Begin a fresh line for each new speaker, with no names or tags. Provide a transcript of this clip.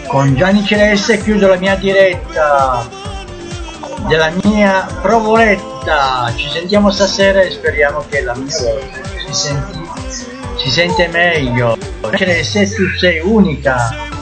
Con Gianni Celeste chiudo la mia diretta della mia provoletta. Ci sentiamo stasera e speriamo che la mia voce si sente meglio. Celeste, tu sei unica.